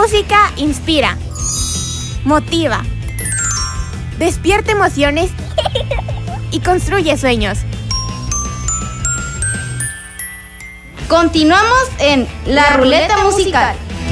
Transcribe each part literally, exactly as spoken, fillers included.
música inspira, motiva, despierta emociones y construye sueños. Continuamos en La Ruleta Musical.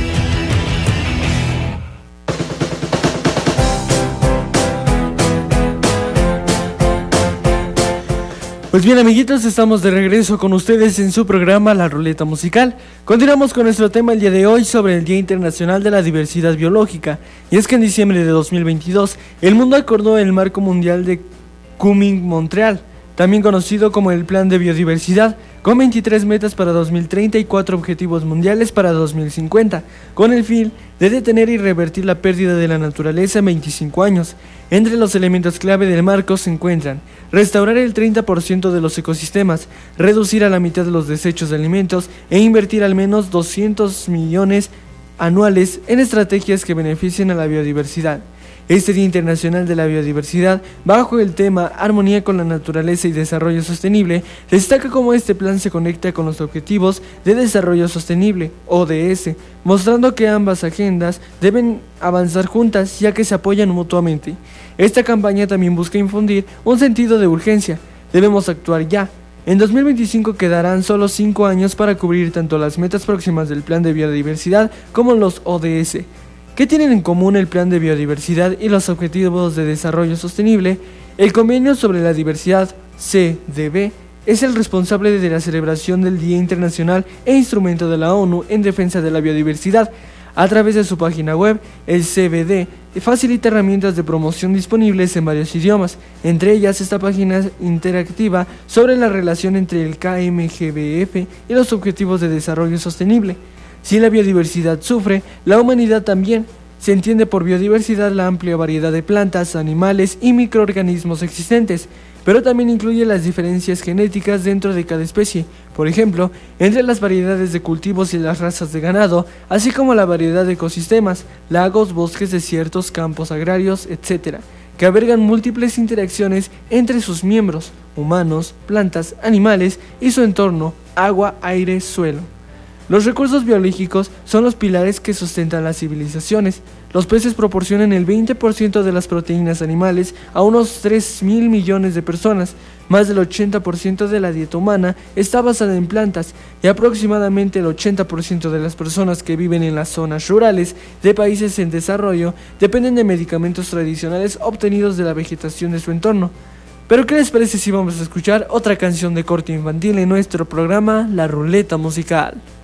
Pues bien, amiguitos, estamos de regreso con ustedes en su programa La Ruleta Musical. Continuamos con nuestro tema el día de hoy sobre el Día Internacional de la Diversidad Biológica. Y es que en diciembre de dos mil veintidós, el mundo acordó el Marco Mundial de Kunming-Montreal, también conocido como el Plan de Biodiversidad, con veintitrés metas para dos mil treinta y cuatro objetivos mundiales para dos mil cincuenta, con el fin de detener y revertir la pérdida de la naturaleza en veinticinco años. Entre los elementos clave del marco se encuentran restaurar el treinta por ciento de los ecosistemas, reducir a la mitad de los desechos de alimentos e invertir al menos doscientos millones anuales en estrategias que beneficien a la biodiversidad. Este Día Internacional de la Biodiversidad, bajo el tema Armonía con la Naturaleza y Desarrollo Sostenible, destaca cómo este plan se conecta con los Objetivos de Desarrollo Sostenible, O D S, mostrando que ambas agendas deben avanzar juntas ya que se apoyan mutuamente. Esta campaña también busca infundir un sentido de urgencia. Debemos actuar ya. En dos mil veinticinco quedarán solo cinco años para cubrir tanto las metas próximas del Plan de Biodiversidad como los O D S. ¿Qué tienen en común el Plan de Biodiversidad y los Objetivos de Desarrollo Sostenible? El Convenio sobre la Diversidad, C D B, es el responsable de la celebración del Día Internacional e instrumento de la ONU en defensa de la biodiversidad. A través de su página web, el C B D facilita herramientas de promoción disponibles en varios idiomas, entre ellas esta página interactiva sobre la relación entre el K M G B F y los Objetivos de Desarrollo Sostenible. Si la biodiversidad sufre, la humanidad también. Se entiende por biodiversidad la amplia variedad de plantas, animales y microorganismos existentes, pero también incluye las diferencias genéticas dentro de cada especie, por ejemplo, entre las variedades de cultivos y las razas de ganado, así como la variedad de ecosistemas, lagos, bosques, desiertos, campos agrarios, etcétera, que albergan múltiples interacciones entre sus miembros, humanos, plantas, animales y su entorno, agua, aire, suelo. Los recursos biológicos son los pilares que sustentan las civilizaciones. Los peces proporcionan el veinte por ciento de las proteínas animales a unos tres mil millones de personas. Más del ochenta por ciento de la dieta humana está basada en plantas y aproximadamente el ochenta por ciento de las personas que viven en las zonas rurales de países en desarrollo dependen de medicamentos tradicionales obtenidos de la vegetación de su entorno. Pero ¿qué les parece si vamos a escuchar otra canción de corte infantil en nuestro programa La Ruleta Musical?